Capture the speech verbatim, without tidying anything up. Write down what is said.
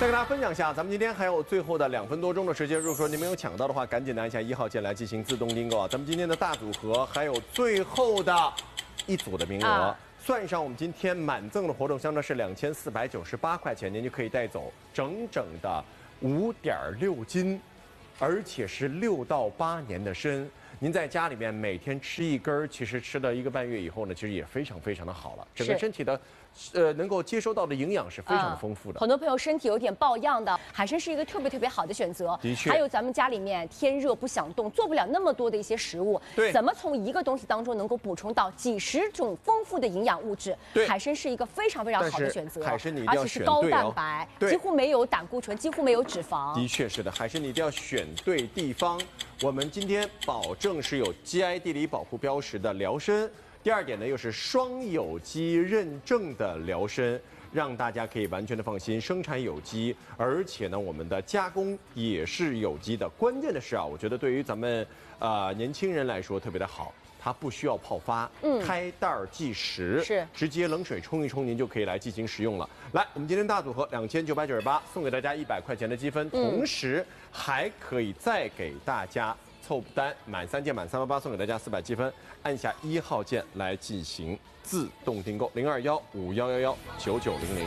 再跟大家分享一下，咱们今天还有最后的两分多钟的时间，如果说您没有抢到的话，赶紧拿一下一号键来进行自动订购啊！咱们今天的大组合还有最后的一组的名额。啊 算上我们今天满赠的活动箱呢是两千四百九十八块钱，您就可以带走整整的五点六斤，而且是六到八年的参。您在家里面每天吃一根儿，其实吃了一个半月以后呢，其实也非常非常的好了，整个身体的。 呃，能够接收到的营养是非常的丰富的、 嗯。很多朋友身体有点抱恙的，海参是一个特别特别好的选择。 的确， 还有咱们家里面天热不想动，做不了那么多的一些食物， 对， 怎么从一个东西当中能够补充到几十种丰富的营养物质？ 对， 海参是一个非常非常好的选择。 海参你一定要选对、哦、 而且是高蛋白，几乎没有胆固醇，几乎没有脂肪。 的确是的，海参你一定要选对地方。我们今天保证是有 G I 地理保护标识的辽参。 第二点呢，又是双有机认证的辽参，让大家可以完全的放心，生产有机，而且呢，我们的加工也是有机的。关键的是啊，我觉得对于咱们呃年轻人来说特别的好，它不需要泡发，嗯，开袋儿即食， 是直接冷水冲一冲，您就可以来进行食用了。来，我们今天大组合两千九百九十八，送给大家一百块钱的积分，同时还可以再给大家。 凑单满三件满三八八送给大家四百积分，按下一号键来进行自动订购零二幺五幺幺幺九九零零。